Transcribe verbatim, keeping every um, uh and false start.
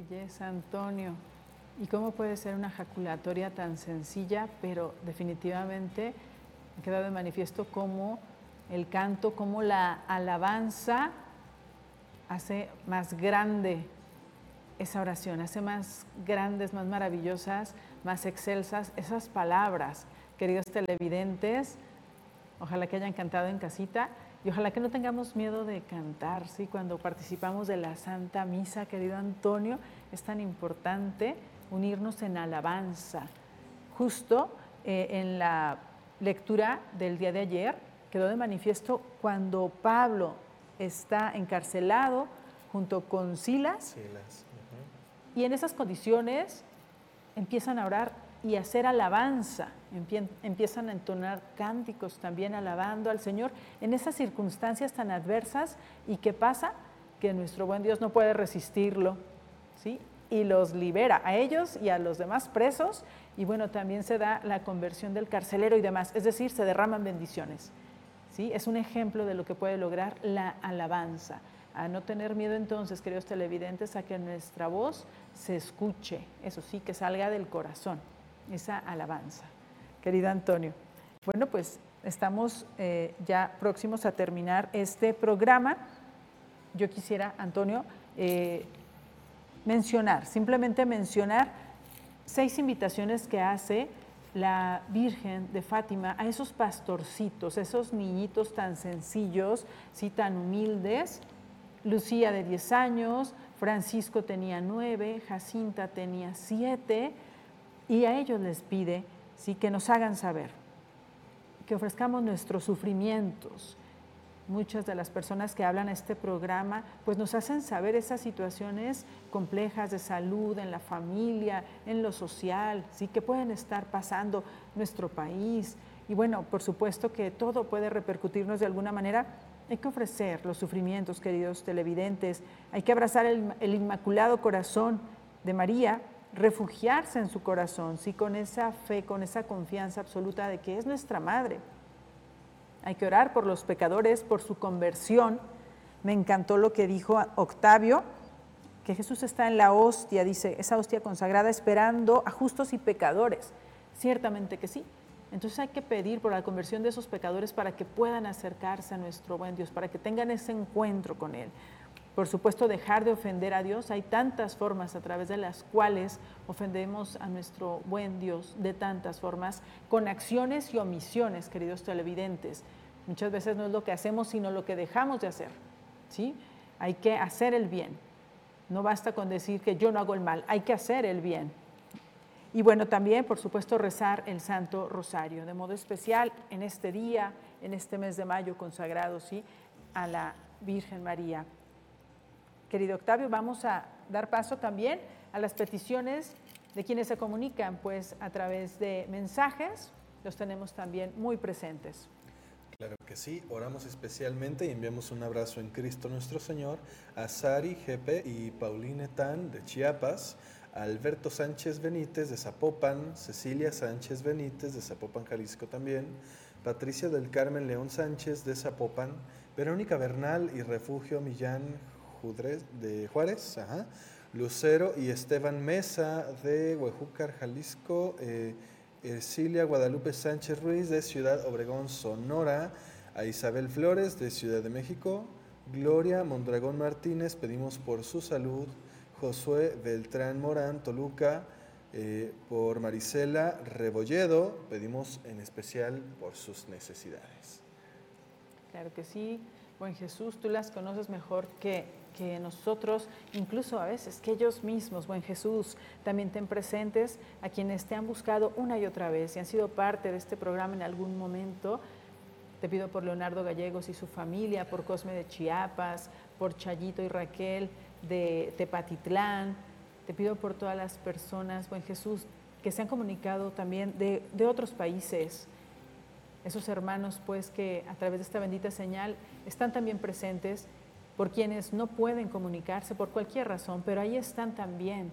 belleza, Antonio. ¿Y cómo puede ser una jaculatoria tan sencilla, pero definitivamente ha quedado de manifiesto cómo el canto, cómo la alabanza hace más grande esa oración, hace más grandes, más maravillosas, más excelsas esas palabras. Queridos televidentes, ojalá que hayan cantado en casita y ojalá que no tengamos miedo de cantar, ¿sí? Cuando participamos de la Santa Misa, querido Antonio, es tan importante unirnos en alabanza. Justo eh, en la lectura del día de ayer quedó de manifiesto cuando Pablo está encarcelado junto con Silas, Silas. Uh-huh. Y en esas condiciones empiezan a orar y a hacer alabanza, empiezan a entonar cánticos también alabando al Señor en esas circunstancias tan adversas. ¿Y qué pasa? Que nuestro buen Dios no puede resistirlo, ¿sí? Y los libera a ellos y a los demás presos, y bueno, también se da la conversión del carcelero y demás, es decir, se derraman bendiciones, ¿sí? Es un ejemplo de lo que puede lograr la alabanza. A no tener miedo entonces, queridos televidentes, a que nuestra voz se escuche, eso sí, que salga del corazón, esa alabanza. Querido Antonio, bueno, pues estamos eh, ya próximos a terminar este programa. Yo quisiera, Antonio, eh, mencionar, simplemente mencionar seis invitaciones que hace la Virgen de Fátima a esos pastorcitos, esos niñitos tan sencillos, sí, tan humildes. Lucía de diez años, Francisco tenía nueve, Jacinta tenía siete, y a ellos les pide, sí, que nos hagan saber, que ofrezcamos nuestros sufrimientos. Muchas de las personas que hablan a este programa pues nos hacen saber esas situaciones complejas de salud en la familia, en lo social, ¿sí? Que pueden estar pasando nuestro país. Y bueno, por supuesto que todo puede repercutirnos de alguna manera. Hay que ofrecer los sufrimientos, queridos televidentes. Hay que abrazar el, el Inmaculado Corazón de María, refugiarse en su corazón, ¿sí? Con esa fe, con esa confianza absoluta de que es nuestra Madre. Hay que orar por los pecadores, por su conversión. Me encantó lo que dijo Octavio, que Jesús está en la hostia, dice, esa hostia consagrada esperando a justos y pecadores. Ciertamente que sí. Entonces hay que pedir por la conversión de esos pecadores para que puedan acercarse a nuestro buen Dios, para que tengan ese encuentro con Él. Por supuesto, dejar de ofender a Dios. Hay tantas formas a través de las cuales ofendemos a nuestro buen Dios, de tantas formas, con acciones y omisiones, queridos televidentes. Muchas veces no es lo que hacemos, sino lo que dejamos de hacer, ¿sí? Hay que hacer el bien. No basta con decir que yo no hago el mal, hay que hacer el bien. Y bueno, también, por supuesto, rezar el Santo Rosario, de modo especial en este día, en este mes de mayo consagrado, ¿sí?, a la Virgen María. Querido Octavio, vamos a dar paso también a las peticiones de quienes se comunican, pues a través de mensajes, los tenemos también muy presentes. Claro que sí, oramos especialmente y enviamos un abrazo en Cristo nuestro Señor a Sari Jepe y Pauline Tan de Chiapas, a Alberto Sánchez Benítez de Zapopan, Cecilia Sánchez Benítez de Zapopan, Jalisco también, Patricia del Carmen León Sánchez de Zapopan, Verónica Bernal y Refugio Millán Judres de Juárez, ajá, Lucero y Esteban Mesa de Huejúcar, Jalisco, eh, Ercilia Guadalupe Sánchez Ruiz de Ciudad Obregón, Sonora, a Isabel Flores de Ciudad de México, Gloria Mondragón Martínez, pedimos por su salud, Josué Beltrán Morán, Toluca, eh, por Marisela Rebolledo, pedimos en especial por sus necesidades. Claro que sí, buen Jesús, tú las conoces mejor que, que nosotros, incluso a veces que ellos mismos, buen Jesús, también ten presentes a quienes te han buscado una y otra vez y han sido parte de este programa en algún momento. Te pido por Leonardo Gallegos y su familia, por Cosme de Chiapas, por Chayito y Raquel de Tepatitlán. Te pido por todas las personas, buen Jesús, que se han comunicado también de, de otros países. Esos hermanos, pues, que a través de esta bendita señal están también presentes, por quienes no pueden comunicarse por cualquier razón, pero ahí están también